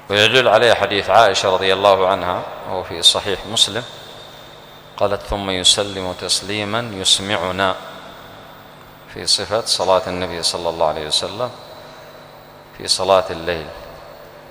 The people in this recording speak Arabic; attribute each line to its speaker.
Speaker 1: ويدل عليه حديث عائشة رضي الله عنها وهو في صحيح مسلم، قالت: ثم يسلم تسليما يسمعنا، في صفة صلاة النبي صلى الله عليه وسلم في صلاة الليل.